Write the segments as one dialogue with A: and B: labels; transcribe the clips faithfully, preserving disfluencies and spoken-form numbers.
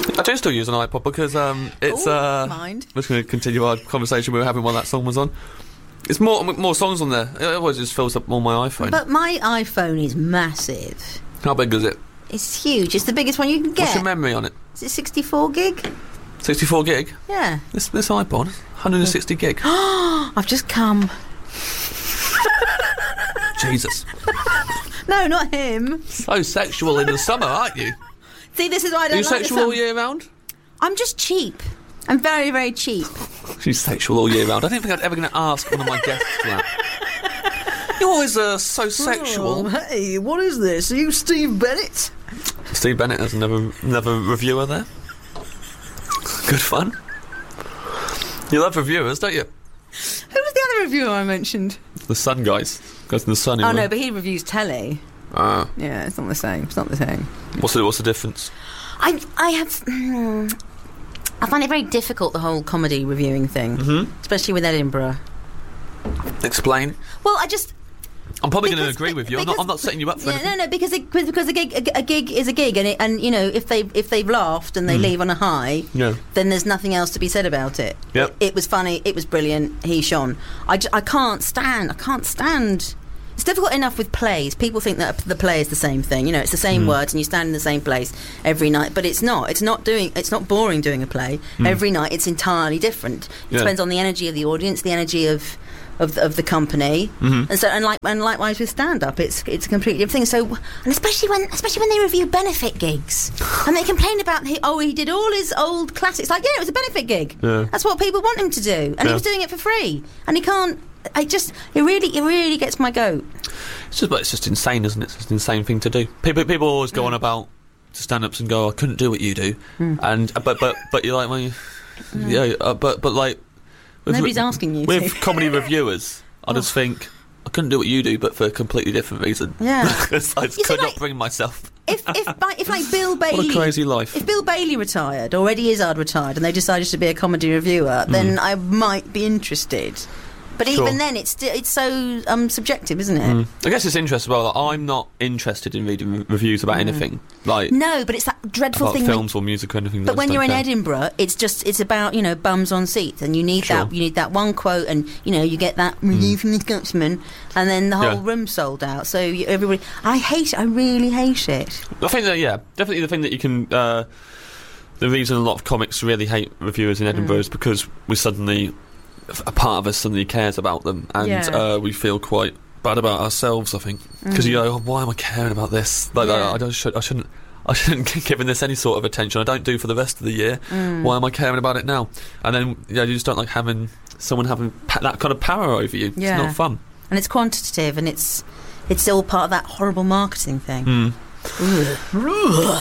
A: I do still use an iPod because um, it's.
B: Ooh,
A: uh,
B: mind.
A: I'm just going to continue our conversation we were having while that song was on. It's more more songs on there. It always just fills up on my iPhone.
B: But my iPhone is massive.
A: How big is it?
B: It's huge. It's the biggest one you can get.
A: What's your memory on it?
B: Is it sixty-four gig?
A: sixty-four gig?
B: Yeah.
A: This this iPod, one hundred sixty gig.
B: I've just come.
A: Jesus.
B: No, not him.
A: So sexual in the summer, aren't you?
B: See, this is why I don't
A: Are you
B: like
A: sexual
B: the
A: all
B: sun.
A: year round?
B: I'm just cheap. I'm very, very cheap.
A: She's sexual all year round. I don't think I'm ever going to ask one of my guests that. You're always uh, so sexual.
B: Oh, hey, what is this? Are you Steve Bennett?
A: Steve Bennett has another, another reviewer there. Good fun. You love reviewers, don't you?
B: Who was the other reviewer I mentioned?
A: The Sun guys. Goes in the Sun.
B: Oh, no, but he reviews telly.
A: Ah.
B: Yeah, it's not the same. It's not the same.
A: What's the, what's the difference?
B: I, I have... I find it very difficult, the whole comedy reviewing thing.
A: Mm-hmm.
B: Especially with Edinburgh.
A: Explain.
B: Well, I just...
A: I'm probably going to
B: Because-
A: agree with you. I'm
B: because-
A: not, I'm not setting you up for
B: Yeah,
A: anything.
B: no, no, because it, because a gig, a, a gig is a gig, and it, and you know, if they if they've laughed and they leave on a high,
A: Yeah.
B: then there's nothing else to be said about it.
A: Yep.
B: It, it was funny. It was brilliant. He shone. I, j- I can't stand. I can't stand. It's difficult enough with plays. People think that the play is the same thing. You know, it's the same words, and you stand in the same place every night. But it's not. It's not doing. It's not boring doing a play every night. It's entirely different. It
A: Yeah.
B: depends on the energy of the audience, the energy of. Of, of the company,
A: Mhm.
B: and so and like and likewise with stand up, it's it's a completely different thing. So and especially when especially when they review benefit gigs and they complain about he, oh he did all his old classics. Like yeah, it was a benefit gig.
A: Yeah.
B: That's what people want him to do, and
A: Yeah.
B: he was doing it for free, and he can't. I just it really it really gets my goat.
A: It's just, but it's just insane, isn't it? It's just an insane thing to do. People, people always go on about stand-ups and go, "I couldn't do what you do," and uh, but but but you're like, well, you, yeah, uh, but but like, with,
B: Nobody's asking you
A: with
B: to.
A: comedy reviewers. I just think I couldn't do what you do, but for a completely different reason.
B: Yeah.
A: Because I
B: You see,
A: could not
B: like-
A: bring myself.
B: If if like, if like Bill Bailey,
A: What a crazy life.
B: if Bill Bailey retired or Eddie Izzard retired, and they decided to be a comedy reviewer, then I might be interested. But
A: Sure.
B: even then, it's sti- it's so um, subjective, isn't it?
A: Mm. I guess it's interesting. Well, like, I'm not interested in reading re- reviews about anything, like
B: No, but it's that dreadful
A: about
B: thing. when-
A: films or music or anything.
B: But
A: I
B: when
A: just
B: you're in
A: don't care.
B: Edinburgh, it's just it's about you know bums on seats, and you need
A: Sure.
B: that you need that one quote, and you know you get that review from the Scotsman, and then the whole
A: Yeah.
B: room's sold out. So you, everybody, I hate it. I really hate it.
A: I think that, yeah, definitely the thing that you can. Uh, the reason a lot of comics really hate reviewers in Edinburgh is because we suddenly, a part of us suddenly cares about them, and
B: Yeah.
A: uh, we feel quite bad about ourselves. I think because you go, oh, why am I caring about this? Like,
B: Yeah.
A: I, I, don't, should, I shouldn't. I shouldn't be giving this any sort of attention. I don't do for the rest of the year. Why am I caring about it now? And then yeah, you just don't like having someone having pa- that kind of power over you.
B: Yeah.
A: It's not fun.
B: And it's quantitative, and it's it's all part of that horrible marketing thing.
A: Mm.
B: Ugh.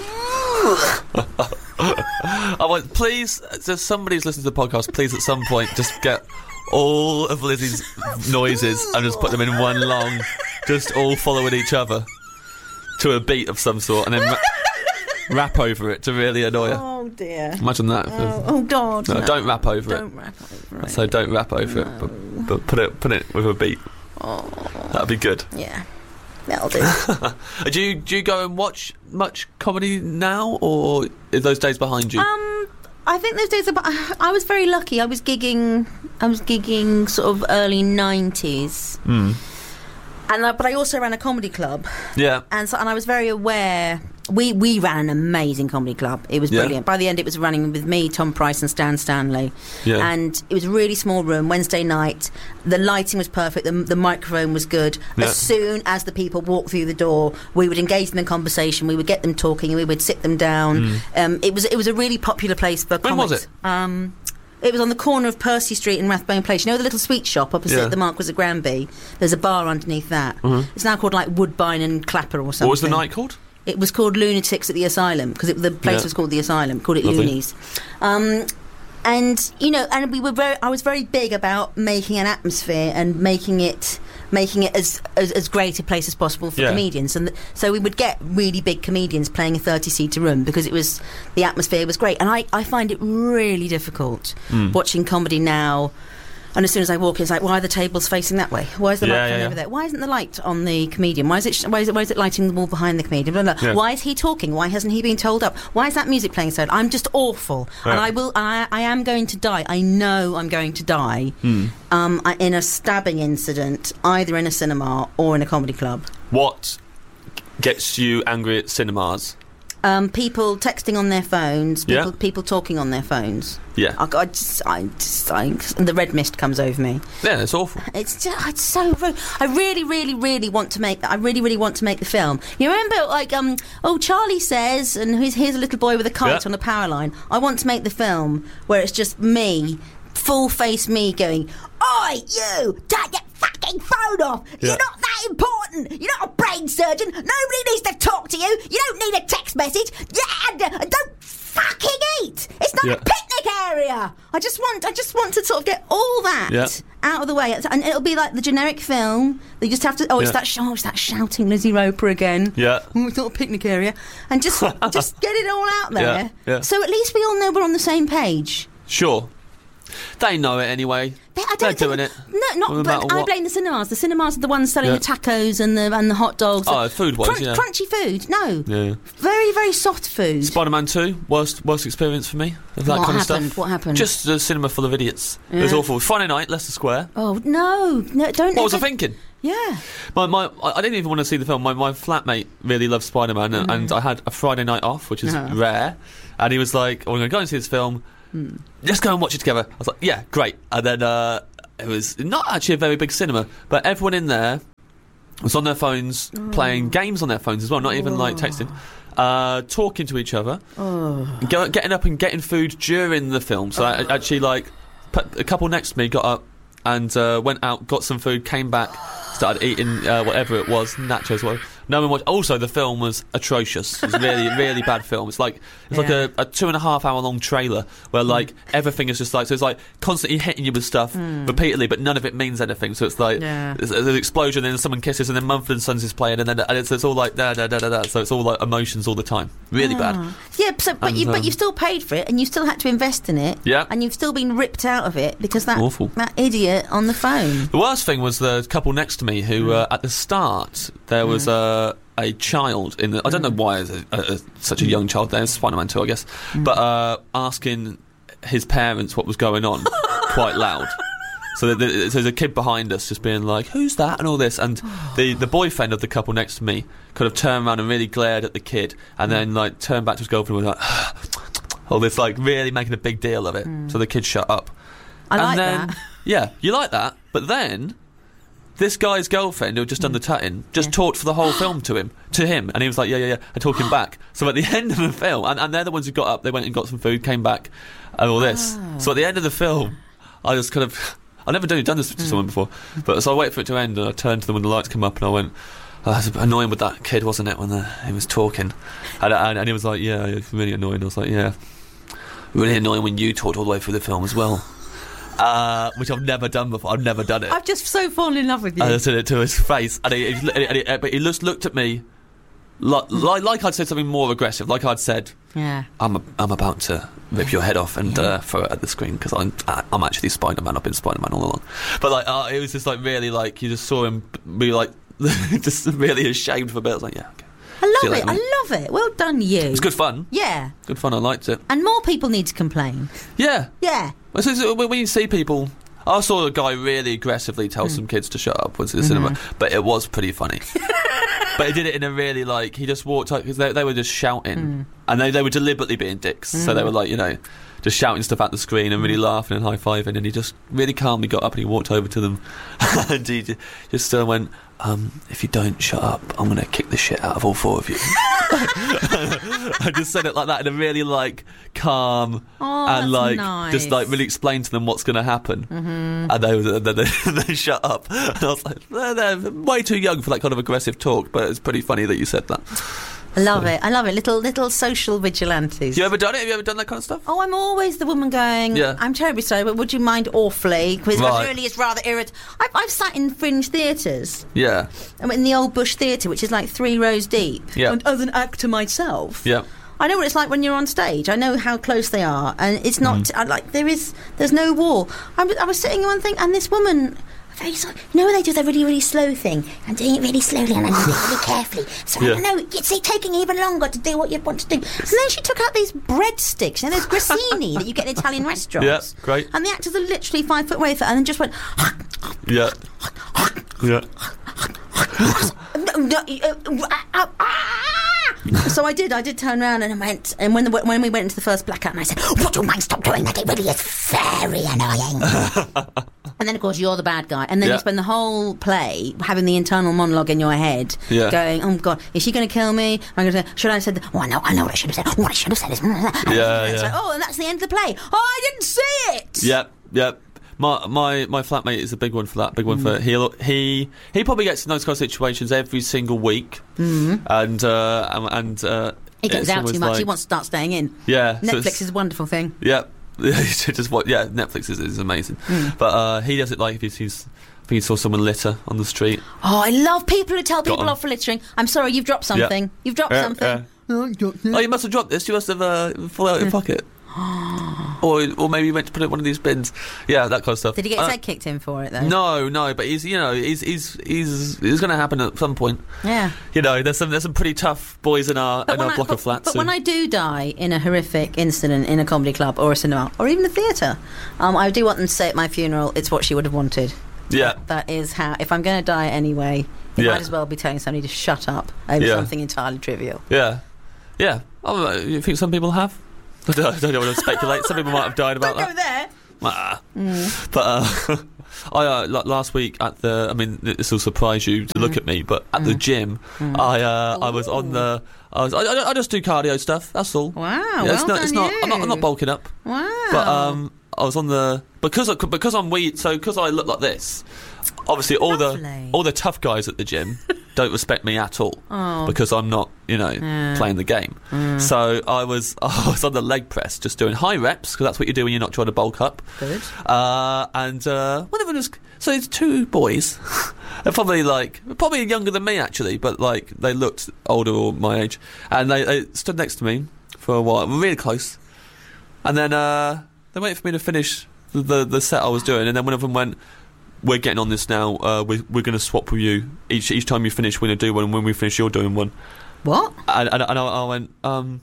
A: I want, please, so somebody's listening to the podcast, please at some point just get all of Lizzie's noises and just put them in one long, just all following each other to a beat of some sort, and then ra- rap over it to really annoy her.
B: Oh dear.
A: Imagine that.
B: Oh, oh God.
A: No,
B: no.
A: don't rap over
B: Don't
A: it.
B: rap over it.
A: So don't rap over it, but, but put it put it with a beat.
B: Oh,
A: That'd be good.
B: yeah. That'll do.
A: Uh, Do you do you go and watch much comedy now, or are those days behind you?
B: Um, I think those days. Are, I was very lucky. I was gigging. I was gigging sort of early nineties,
A: Mm.
B: and uh, but I also ran a comedy club,
A: Yeah.
B: and so and I was very aware. We we ran an amazing comedy club. It was
A: Yeah.
B: brilliant. By the end, it was running with me, Tom Price, and Stan Stanley.
A: Yeah.
B: And it was a really small room. Wednesday night, the lighting was perfect. The, the microphone was good.
A: Yeah.
B: As soon as the people walked through the door, we would engage them in conversation. We would get them talking, and we would sit them down. Um, it was it was a really popular place for
A: When
B: comics.
A: was it?
B: Um, it was on the corner of Percy Street and Rathbone Place. You know the little sweet shop opposite
A: Yeah.
B: the Marquis of Granby? There's a bar underneath that. It's now called like Woodbine and Clapper or something.
A: What was the night called?
B: It was called Lunatics at the Asylum because the place
A: Yeah.
B: was called the Asylum. Called it
A: Lovely.
B: Loonies. Um, and you know, and we were very. I was very big about making an atmosphere and making it, making it as as, as great a place as possible for
A: Yeah.
B: comedians. And th- so we would get really big comedians playing a thirty-seater room because it was the atmosphere was great. And I, I find it really difficult
A: Mm.
B: watching comedy now. And as soon as I walk in, it's like, why are the tables facing that way? Why is the
A: Yeah,
B: light
A: yeah,
B: coming
A: yeah.
B: over there? Why isn't the light on the comedian? Why is it? Sh- why is it? Why is it lighting the wall behind the comedian? Blah, blah, blah.
A: Yeah.
B: Why is he talking? Why hasn't he been told up? Why is that music playing so? I'm just awful,
A: Yeah.
B: and I will. I, I am going to die. I know I'm going to die
A: Hmm.
B: um, I- in a stabbing incident, either in a cinema or in a comedy club.
A: What gets you angry at cinemas?
B: Um, people texting on their phones. People,
A: Yeah.
B: people talking on their phones.
A: Yeah.
B: I, I just, I just, I, the red mist comes over me.
A: Yeah, it's awful.
B: It's just, it's so rude. I really, really, really want to make that. I really, really want to make the film. You remember, like, um, oh, Charlie says, and here's, here's a little boy with a kite
A: Yeah.
B: on a power line. I want to make the film where it's just me, full face me, going, "Oi, you, take your fucking phone off.
A: Yeah.
B: You're not that important. You're not a brain surgeon. Nobody needs to talk to you. You don't need a text message. Yeah, and, uh, and don't fucking eat. It's not
A: Yeah.
B: a picnic area." I just want, I just want to sort of get all that
A: Yeah.
B: out of the way, and it'll be like the generic film. They just have to. Oh, it's
A: Yeah.
B: that. Sh- oh, it's that shouting Lizzie Roper again.
A: Yeah.
B: Oh, it's not a picnic area, and just, just get it all out there.
A: Yeah, yeah.
B: So at least we all know we're on the same page.
A: Sure. They know it anyway.
B: They, I
A: They're
B: don't think,
A: doing it.
B: No, not.
A: No
B: But
A: matter
B: I
A: what.
B: blame the cinemas. The cinemas are the ones selling
A: Yeah.
B: the tacos and the and the hot dogs.
A: Oh, food-wise,
B: Crunch-
A: yeah.
B: Crunchy food. No.
A: Yeah.
B: Very, very soft food.
A: Spider-Man two, worst worst experience for me of that
B: What
A: kind
B: happened?
A: of stuff.
B: What happened?
A: Just a cinema full of idiots. It was
B: Yeah.
A: awful. Friday night, Leicester Square.
B: Oh no, no! Don't.
A: What was I
B: ever-
A: thinking?
B: Yeah.
A: My, my, I I didn't even want to see the film. My, my flatmate really loves Spider-Man, and- and I had a Friday night off, which is
B: Uh-huh.
A: rare. And he was like, "Oh, we're going to go and see this film. Let's go and watch it together." I was like, "Yeah, great." And then uh, it was not actually a very big cinema, but everyone in there was on their phones, playing games on their phones as well, not even like texting, uh, talking to each other, go, getting up and getting food during the film. So I actually like put, a couple next to me got up and uh, went out, got some food, came back, started eating uh, whatever it was, nachos. Whatever. No one watched. Also, the film was atrocious. It was really, really bad film. It's like it's
B: Yeah.
A: like a, a two and a half hour long trailer where like everything is just like so. It's like constantly hitting you with stuff repeatedly, but none of it means anything. So it's like
B: Yeah.
A: there's, there's an explosion, and then someone kisses, and then Mumford and Sons is playing, and then and it's, it's all like da da da da da. So it's all like emotions all the time. Really bad.
B: Yeah, so, but
A: And,
B: you but
A: um,
B: you still paid for it, and you still had to invest in it.
A: Yeah.
B: and you've still been ripped out of it because that
A: Awful.
B: that idiot on the phone.
A: The worst thing was the couple next to me who, uh, at the start, there was a a child in the. I don't know why there's a, a, a, such a young child there. It's Spider-Man two, I guess, but uh, asking his parents what was going on quite loud. So, the, the, so there's a kid behind us just being like, "Who's that?" and all this, and the the boyfriend of the couple next to me kind of turned around and really glared at the kid, and then like turned back to his girlfriend and was like, all this like really making a big deal of it. So the kid shut up.
B: I
A: and
B: like
A: then,
B: that.
A: Yeah, you like that, but then this guy's girlfriend who had just done the tutting just
B: Yeah.
A: talked for the whole film to him, to him, and he was like, "Yeah, yeah, yeah," and talking back. So at the end of the film, and, and they're the ones who got up, they went and got some food, came back, and all this. So at the end of the film, I just kind of, I've never done, done this to someone before, but so I waited for it to end, and I turned to them when the lights came up, and I went, "Oh, that's annoying with that kid, wasn't it, when the, he was talking?" And, and, and he was like, "Yeah, it's really annoying." I was like, "Yeah, really annoying when you talked all the way through the film as well." Uh, which I've never done before. I've never done it.
B: I've just so fallen in love with you.
A: I said it to his face, and he, he, and he, but he just looked at me like, like, like I'd said something more aggressive. Like I'd said,
B: yeah.
A: "I'm a, I'm about to rip your head off and uh, throw it at the screen because I'm I'm actually Spider-Man. I've been Spider-Man all along." But like, uh, it was just like really like you just saw him be like just really ashamed for a bit. I was like, "Yeah, okay."
B: I
A: See you
B: love it.
A: later, mate.
B: I love it. Well done, you.
A: It was good fun.
B: Yeah.
A: Good fun. I liked it.
B: And more people need to complain.
A: Yeah.
B: Yeah.
A: Well, so- so when you see people, I saw a guy really aggressively tell some kids to shut up once in the cinema, but it was pretty funny. But he did it in a really like he just walked up because they, they were just shouting, and they they were deliberately being dicks. So they were like you know just shouting stuff at the screen and really laughing and high fiving, and he just really calmly got up and he walked over to them, and he ju- just uh, went, um, "If you don't shut up, I'm going to kick the shit out of all four of you." I just said it like that in a really like calm
B: Oh,
A: and
B: that's
A: like
B: nice.
A: just like really explain to them what's going to happen,
B: Mm-hmm.
A: and they, was- they, they, they shut up. And I was like, they're, they're way too young for that kind of aggressive talk, but it's pretty funny that you said that.
B: I love it. I love it. Little little social vigilantes.
A: You ever done it? Have you ever done that kind of stuff?
B: Oh, I'm always the woman going,
A: Yeah.
B: "I'm terribly sorry, but would you mind awfully?" Because
A: Right.
B: it really is rather irritating. I've, I've sat in fringe theatres.
A: Yeah,
B: I'm in the Old Bush Theatre, which is like three rows deep.
A: Yeah.
B: And as an actor myself,
A: yeah.
B: I know what it's like when you're on stage. I know how close they are, and it's not mm. I, like there is. There's no wall. I was, I was sitting in one thing, and this woman. Very slow. You know when they do the really, really slow thing and doing it really slowly and then really carefully. So yeah. no, it's taking even longer to do what you want to do. And then she took out these breadsticks, you know, those grissini that you get in Italian restaurants.
A: Yeah, great.
B: And the actors are literally five foot away from it, and then just went.
A: Yeah. Yeah.
B: So I did. I did turn around and I went. And when the, when we went into the first blackout, and I said, "Would you mind stop doing that? It really is very annoying." And then, of course, you're the bad guy. And then yeah. you spend the whole play having the internal monologue in your head, yeah. going, "Oh God, is she going to kill me? I'm going to say, should I have said? Oh, I know, I know what I should have said. Oh, I should have said this."
A: Yeah, yeah.
B: Like, oh, and that's the end of the play. Oh, I didn't see it.
A: Yep, yep. My my my flatmate is a big one for that. Big one mm. for he he he probably gets in those kind of situations every single week,
B: mm.
A: and uh, and uh,
B: he gets out too much. Like, he wants to start staying in.
A: Yeah,
B: Netflix so is a wonderful thing.
A: Yep. Just what? Yeah, Netflix is, is amazing.
B: Mm.
A: But uh, he does it like if he sees. I think he saw someone litter on the street.
B: Oh, I love people who tell people off for littering. I'm sorry, you've dropped something. Yep. You've dropped
A: yeah,
B: something.
A: Yeah. Oh, you must have dropped this. You must have uh, fallen out of your pocket. or or maybe you meant to put it in one of these bins. Yeah, that kind of stuff.
B: Did he get his
A: uh,
B: head kicked in for it though?
A: No, no. But he's you know he's he's he's it's going to happen at some point.
B: Yeah.
A: You know, there's some there's some pretty tough boys in our but in our I, block
B: but,
A: of flats.
B: But
A: who,
B: when I do die in a horrific incident in a comedy club or a cinema or even a theatre, um, I do want them to say at my funeral, "It's what she would have wanted."
A: Yeah.
B: That, that is how. If I'm going to die anyway, it
A: yeah.
B: might as well be telling somebody to shut up over
A: yeah.
B: something entirely trivial.
A: Yeah. Yeah. Oh, you think some people have? I don't, I don't want to speculate. Some people might have died about
B: don't
A: that.
B: Go there.
A: Ah.
B: Mm.
A: But uh, I uh, like last week at the. I mean, this will surprise you to mm. look at me, but at mm. the gym, mm. I uh, I was on the. I was. I, I just do cardio stuff. That's all.
B: Wow.
A: Yeah,
B: well
A: it's not.
B: Done
A: It's not.
B: you.
A: I'm not. I'm not bulking up.
B: Wow.
A: But um, I was on the because I, because I'm weed. So because I look like this. Obviously, all
B: Lovely.
A: the all the tough guys at the gym don't respect me at all
B: oh.
A: because I'm not, you know,
B: yeah.
A: playing the game.
B: Mm.
A: So I was I was on the leg press, just doing high reps because that's what you do when you're not trying to bulk up.
B: Good.
A: Uh, and uh, one of them was so it's two boys. They're probably like probably younger than me actually, but like they looked older or my age, and they, they stood next to me for a while, really close, and then uh, they waited for me to finish the, the the set I was doing, and then one of them went. We're getting on this now. Uh, we're we're going to swap with you. Each each time you finish, we're going to do one, and when we finish, you're doing one.
B: What?
A: And, and, and I, I went, um,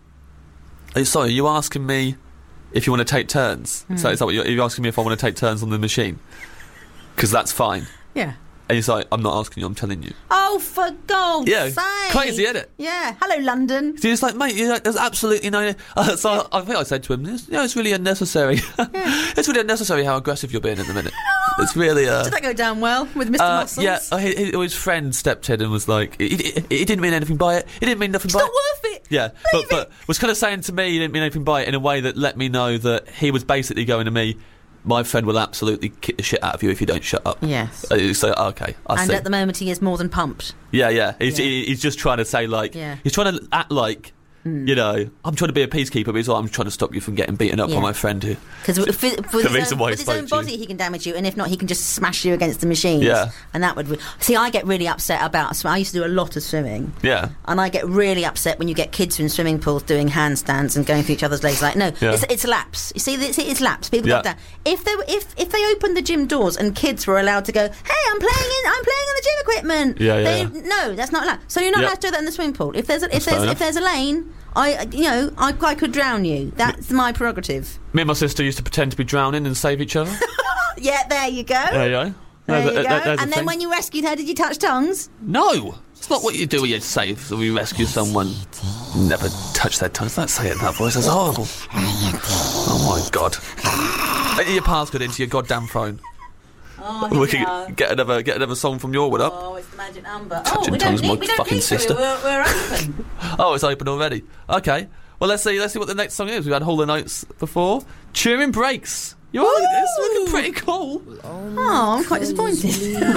A: hey, sorry, are you asking me if you want to take turns? Mm. So is that what you're, you're asking me if I want to take turns on the machine? Because that's fine.
B: Yeah.
A: And he's like, I'm not asking you, I'm telling you.
B: Oh, for God's
A: yeah,
B: sake.
A: crazy, isn't it?
B: Yeah. Hello, London.
A: So he's like, mate, you're like, there's absolutely no... Uh, so yeah. I, I think I said to him, you know, it's really unnecessary. Yeah. It's really unnecessary how aggressive you're being in the minute. It's really... Uh,
B: Did that go down well with Mister
A: uh,
B: Muscles?
A: Yeah, uh, his, his friend stepped in and was like, he, he, he didn't mean anything by it. He didn't mean nothing
B: it's
A: by it.
B: It's not worth it.
A: Yeah,
B: Leave
A: but, but was kind of saying to me he didn't mean anything by it in a way that let me know that he was basically going to me, my friend will absolutely kick the shit out of you if you don't shut up.
B: Yes.
A: Uh, so, okay, I
B: And
A: see.
B: at the moment he is more than pumped.
A: Yeah, yeah. He's,
B: yeah.
A: He, he's just trying to say, like,
B: yeah.
A: he's trying to act like, mm. you know, I'm trying to be a peacekeeper, but he's like, I'm trying to stop you from getting beaten up yeah. by my friend who...
B: Because with, with,
A: the
B: his, own, with his own body
A: you.
B: he can damage you, and if not, he can just smash you against the machines.
A: Yeah.
B: And that would... See, I get really upset about... I used to do a lot of swimming.
A: Yeah.
B: And I get really upset when you get kids in swimming pools doing handstands and going through each other's legs like, no,
A: yeah.
B: it's, it's laps. You see, it's, it's laps. People
A: yeah.
B: go down. If they, were, if, if they opened the gym doors and kids were allowed to go, hey, I'm playing in, I'm playing in the gym equipment.
A: Yeah, yeah,
B: they,
A: yeah.
B: No, that's not allowed. So you're not
A: yeah.
B: allowed to do that in the swimming pool. If there's a, if
A: That's
B: there's if there's a lane... I, you know, I, I could drown you. That's my prerogative.
A: Me and my sister used to pretend to be drowning and save each other.
B: Yeah, there you go.
A: There you go.
B: There
A: there's
B: you
A: a,
B: go.
A: there's
B: And then
A: thing.
B: when you rescued her, did you touch tongues?
A: No, it's not what you do when you save. So we rescue someone. Never touch their tongues. Don't say it in that voice. That's horrible. Oh my God. Enter your passcode into your goddamn phone.
B: Oh,
A: we
B: we
A: can get another get another song from your one up.
B: Oh, it's the magic number.
A: Touching
B: oh, we
A: tongues,
B: don't need,
A: my
B: we don't
A: fucking
B: need
A: sister.
B: To. We're, we're open.
A: Oh, it's open already. Okay. Well, let's see. Let's see what the next song is. We've had Hall and Oates before. Turing Brakes. You're all, it's looking pretty cool.
B: Oh, I'm quite disappointed.